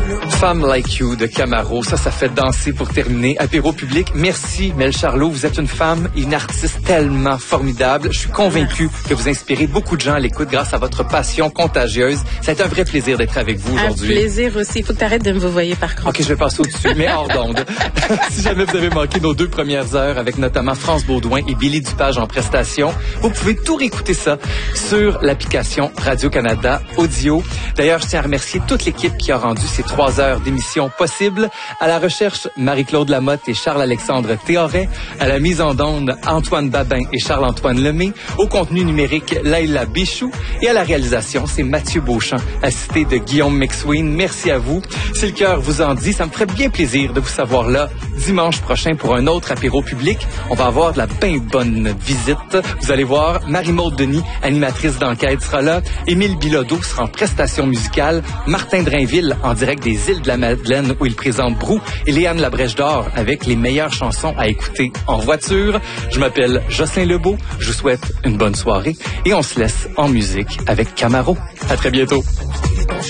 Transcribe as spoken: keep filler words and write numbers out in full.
Femme Like You de Camaro, ça, ça fait danser pour terminer. Apéro public, merci Mel Charlot, vous êtes une femme et une artiste tellement formidable. Je suis convaincu que vous inspirez beaucoup de gens à l'écoute grâce à votre passion contagieuse. Ça a été un vrai plaisir d'être avec vous aujourd'hui. Un plaisir aussi. Il faut que tu arrêtes de me vous voyer par contre. OK, je vais passer au-dessus, mais hors d'onde. Si jamais vous avez manqué nos deux premières heures avec notamment France Baudouin et Billy Dupage en prestation, vous pouvez tout réécouter ça sur l'application Radio-Canada Audio. D'ailleurs, je tiens à remercier toute l'équipe qui a rendu ces trois heures d'émission possibles. À la recherche, Marie-Claude Lamotte et Charles-Alexandre Théoret. À la mise en onde, Antoine Babin et Charles-Antoine Lemay. Au contenu numérique, Laïla Bichou. Et à la réalisation, c'est Mathieu Beauchamp, assisté de Guillaume McSween. Merci à vous. Si le cœur vous en dit, ça me ferait bien plaisir de vous savoir là dimanche prochain pour un autre apéro public. On va avoir de la bien bonne visite. Vous allez voir, Marie-Maude Denis, animatrice d'enquête, sera là. Émile Bilodeau sera en prestation musicale. Martin Drainville, en direct des îles de la Madeleine, où il présente Brou. Et Léane Labrèche d'Or, avec les meilleures chansons à écouter en voiture. Je m'appelle Jocelyn Lebeau. Je vous souhaite une bonne soirée. Et on se laisse en musique avec Camaro. À très bientôt.